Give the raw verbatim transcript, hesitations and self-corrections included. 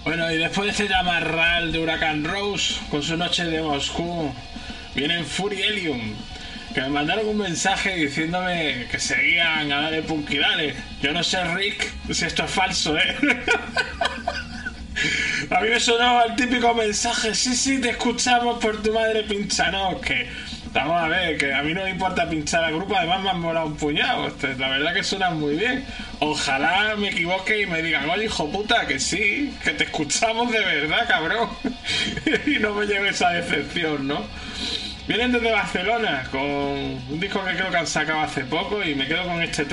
Bueno, y después de este llamarral de Huracán Rose, con su noche de Moscú, vienen Fury Helium, que me mandaron un mensaje diciéndome que seguían a Dale Punk y Dale. Yo no sé, Rick, si esto es falso, ¿eh? A mí me sonó el típico mensaje: sí, sí, te escuchamos por tu madre, pinchanos. Que vamos a ver, que a mí no me importa pinchar al grupo, además me han molado un puñado. Este, la verdad que suenan muy bien. Ojalá me equivoque y me digan: oye, hijo puta, que sí, que te escuchamos de verdad, cabrón. Y no me lleve esa decepción, ¿no? Vienen desde Barcelona con un disco que creo que han sacado hace poco y me quedo con este